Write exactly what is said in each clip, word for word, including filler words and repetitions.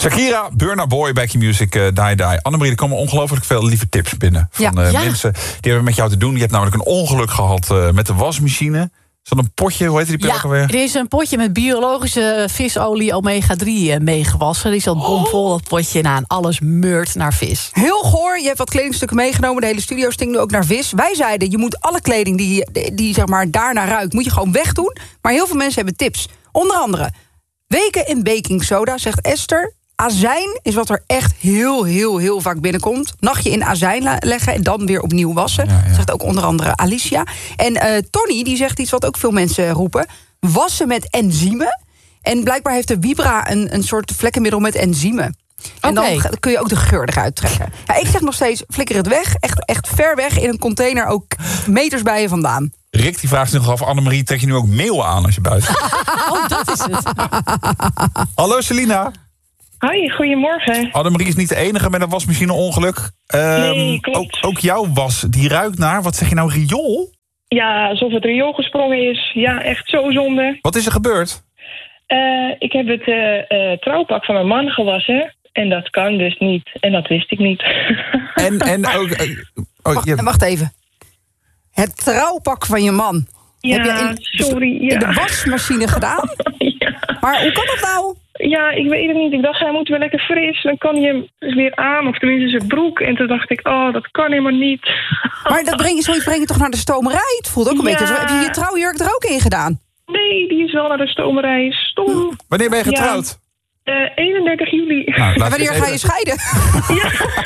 Shakira, Burna Boy, Back in Music, uh, Die Die. Annemarie, er komen ongelooflijk veel lieve tips binnen. Van ja. Uh, ja. mensen die hebben met jou te doen. Je hebt namelijk een ongeluk gehad uh, met de wasmachine. Is dat een potje, hoe heet die pil ook alweer? Er is een potje met biologische visolie omega drie meegewassen. Die zat bomvol, dat potje, aan. Alles meurt naar vis. Heel goor, je hebt wat kledingstukken meegenomen. De hele studio stinkt nu ook naar vis. Wij zeiden, je moet alle kleding die, die zeg maar daarna ruikt, moet je gewoon wegdoen. Maar heel veel mensen hebben tips. Onder andere, weken in baking soda, zegt Esther. Azijn is wat er echt heel, heel, heel vaak binnenkomt. Nachtje in azijn leggen en dan weer opnieuw wassen. Ja, ja. Zegt ook onder andere Alicia. En uh, Tony, die zegt iets wat ook veel mensen roepen. Wassen met enzymen. En blijkbaar heeft de Vibra een, een soort vlekkenmiddel met enzymen. En okay. dan kun je ook de geur eruit trekken. Ja, ik zeg nog steeds, flikker het weg. Echt, echt ver weg in een container, ook meters bij je vandaan. Rick die vraagt zich nog af, Annemarie, trek je nu ook meel aan als je buiten gaat? Oh, dat is het. Hallo, Selina. Hoi, goedemorgen. Annemarie is niet de enige met een wasmachine-ongeluk. Um, nee, klopt. Ook, ook jouw was, die ruikt naar, wat zeg je nou, riool? Ja, alsof het riool gesprongen is. Ja, echt zo zonde. Wat is er gebeurd? Uh, ik heb het uh, uh, trouwpak van mijn man gewassen. En dat kan dus niet. En dat wist ik niet. En, en ook... Uh, oh, wacht, je... wacht even. Het trouwpak van je man. Ja, heb je in, sorry. Ja. in de wasmachine gedaan? Ja. Maar hoe kan dat nou? Ja, ik weet het niet. Ik dacht, hij moet wel lekker fris. Dan kan hij hem weer aan, of tenminste zijn broek. En toen dacht ik, oh, dat kan helemaal niet. Maar dat breng je, zoiets breng je toch naar de stomerij? Het voelt ook een ja. beetje zo. Heb je je trouwjurk er ook in gedaan? Nee, die is wel naar de stomerij. Stom. Wanneer ben je getrouwd? Ja. Uh, eenendertig juli. Nou, en wanneer ga je scheiden? Ja.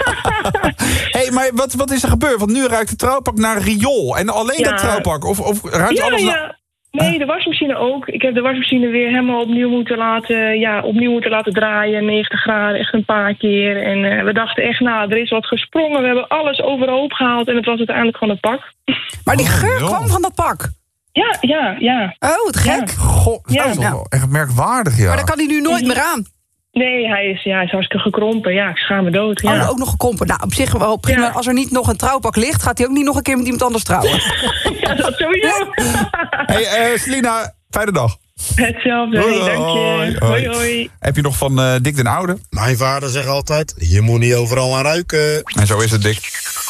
Hey, maar wat, wat is er gebeurd? Want nu ruikt de trouwpak naar riool. En alleen ja. dat trouwpak? Of, of ruikt ja, alles ja. naar... Nee, de wasmachine ook. Ik heb de wasmachine weer helemaal opnieuw moeten laten, ja, opnieuw moeten laten draaien. negentig graden, echt een paar keer. En uh, we dachten echt, nou, er is wat gesprongen. We hebben alles overhoop gehaald en het was uiteindelijk gewoon een pak. Maar die geur oh, kwam van dat pak? Ja, ja, ja. Oh, wat gek. Ja. Goh, dat ja. is toch wel echt merkwaardig, ja. Maar dan kan hij nu nooit meer aan. Nee, hij is, ja, hij is hartstikke gekrompen. Ja, ik schaam me dood. Ja. Oh, ook nog gekrompen. Nou, op zich wel prima. Ja. Als er niet nog een trouwpak ligt, gaat hij ook niet nog een keer met iemand anders trouwen. Ja, dat sowieso. Hey, uh, Selina, fijne dag. Hetzelfde, hoi, hey, dank je. Hoi, hoi. Heb je nog van uh, Dick den Oude? Mijn vader zegt altijd, je moet niet overal aan ruiken. En zo is het, Dick.